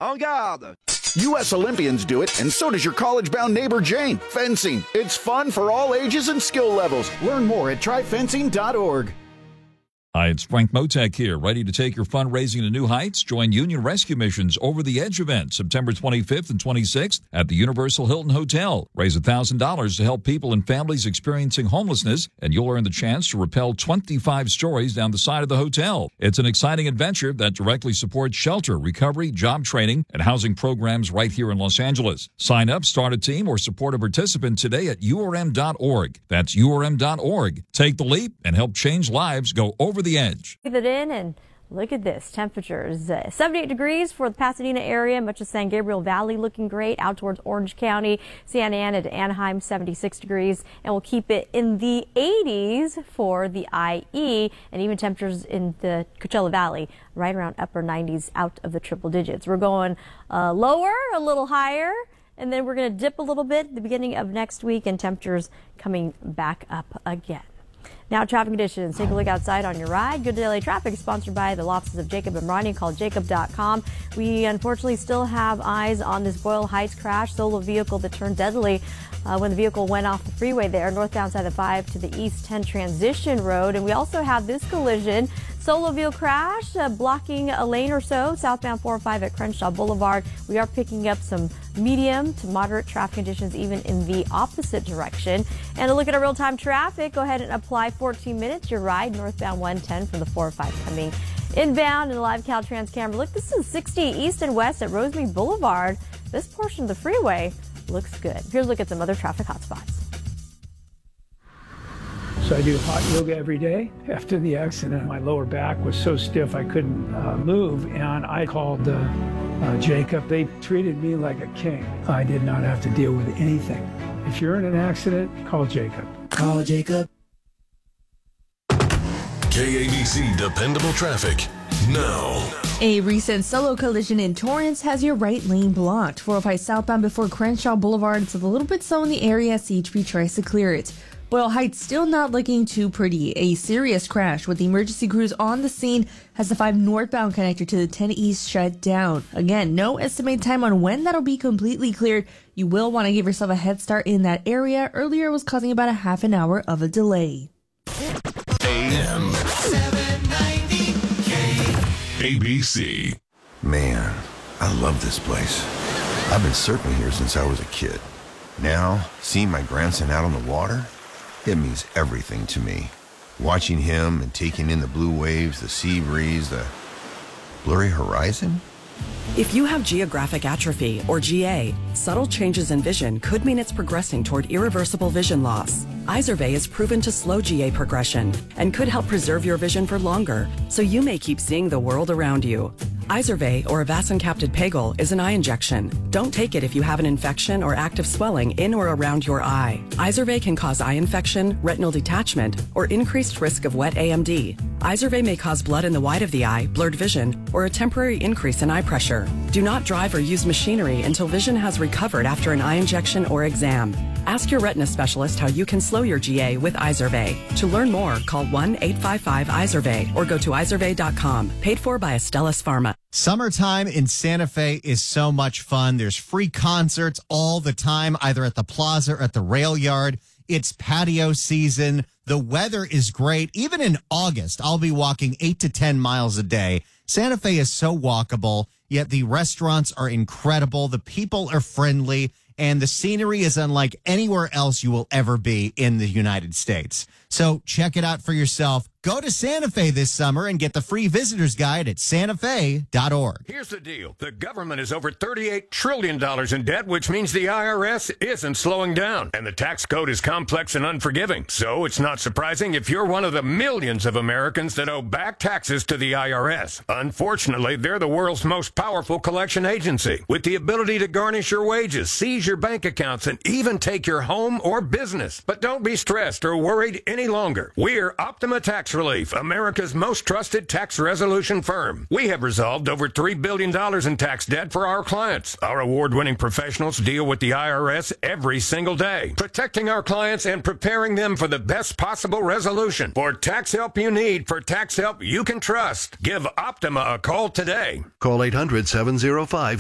En garde! U.S. Olympians do it, and so does your college-bound neighbor Jane. Fencing. It's fun for all ages and skill levels. Learn more at tryfencing.org. Hi, it's Frank Motek here, ready to take your fundraising to new heights. Join Union Rescue Mission's Over the Edge event, September 25th and 26th at the Universal Hilton Hotel. Raise $1,000 to help people and families experiencing homelessness, and you'll earn the chance to rappel 25 stories down the side of the hotel. It's an exciting adventure that directly supports shelter, recovery, job training, and housing programs right here in Los Angeles. Sign up, start a team, or support a participant today at urm.org. That's urm.org. Take the leap and help change lives. Go over the edge. Breathe it in and look at this. Temperatures 78 degrees for the Pasadena area, much of San Gabriel Valley looking great. Out towards Orange County, Santa Ana to Anaheim, 76 degrees. And we'll keep it in the 80s for the IE, and even temperatures in the Coachella Valley right around upper 90s out of the triple digits. We're going lower, a little higher, and then we're going to dip a little bit at the beginning of next week, and temperatures coming back up again. Now, traffic conditions. Take a look outside on your ride. Good Daily Traffic is sponsored by the offices of Jacob and Ronnie. Call jacob.com. We unfortunately still have eyes on this Boyle Heights crash, solo vehicle that turned deadly when the vehicle went off the freeway there, northbound side of 5 to the East 10 Transition Road. And we also have this collision, solo vehicle crash blocking a lane or so, southbound 405 at Crenshaw Boulevard. We are picking up some medium to moderate traffic conditions even in the opposite direction. And a look at our real-time traffic. Go ahead and apply 14 minutes. Your ride northbound 110 from the 405 coming inbound. And a live Caltrans camera. Look, this is 60 east and west at Rosemead Boulevard. This portion of the freeway looks good. Here's a look at some other traffic hotspots. So I do hot yoga every day. After the accident, my lower back was so stiff I couldn't move, and I called Jacob. They treated me like a king. I did not have to deal with anything. If you're in an accident, call Jacob. Call Jacob. KABC Dependable Traffic now. A recent solo collision in Torrance has your right lane blocked. 405 southbound before Crenshaw Boulevard. It's a little bit slow in the area. CHP tries to clear it. Boyle Heights still not looking too pretty. A serious crash with the emergency crews on the scene has the 5 northbound connector to the 10 east shut down. Again, no estimated time on when that'll be completely cleared. You will want to give yourself a head start in that area. Earlier it was causing about a half an hour of a delay. AM 790 KABC. Man, I love this place. I've been surfing here since I was a kid. Now, seeing my grandson out on the water, it means everything to me. Watching him and taking in the blue waves, the sea breeze, the blurry horizon. If you have geographic atrophy, or GA, subtle changes in vision could mean it's progressing toward irreversible vision loss. Izervay is proven to slow GA progression and could help preserve your vision for longer, so you may keep seeing the world around you. Izervay, or avacincaptad pegol, is an eye injection. Don't take it if you have an infection or active swelling in or around your eye. Izervay can cause eye infection, retinal detachment, or increased risk of wet AMD. Izervay may cause blood in the white of the eye, blurred vision, or a temporary increase in eye pressure. Do not drive or use machinery until vision has recovered after an eye injection or exam. Ask your retina specialist how you can slow your GA with Izervay. To learn more, call 1-855-IZERVAY or go to izervay.com. Paid for by Astellas Pharma. Summertime in Santa Fe is so much fun. There's free concerts all the time, either at the plaza or at the rail yard. It's patio season. The weather is great. Even in August, I'll be walking 8 to 10 miles a day. Santa Fe is so walkable, yet the restaurants are incredible. The people are friendly, and the scenery is unlike anywhere else you will ever be in the United States. So check it out for yourself. Go to Santa Fe this summer and get the free visitor's guide at santafe.org. Here's the deal. The government is over $38 trillion in debt, which means the IRS isn't slowing down. And the tax code is complex and unforgiving. So it's not surprising if you're one of the millions of Americans that owe back taxes to the IRS. Unfortunately, they're the world's most powerful collection agency, with the ability to garnish your wages, seize your bank accounts, and even take your home or business. But don't be stressed or worried any longer. We're Optima Tax Relief, America's most trusted tax resolution firm. We have resolved over $3 billion in tax debt for our clients. Our award-winning professionals deal with the IRS every single day, protecting our clients and preparing them for the best possible resolution. For tax help you need, for tax help you can trust, give Optima a call today. Call 800-705